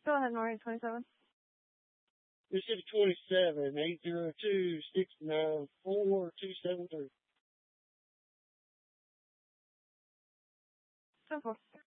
Go ahead, Nori, 27. Mississippi 27, 802-694-273. 10-4.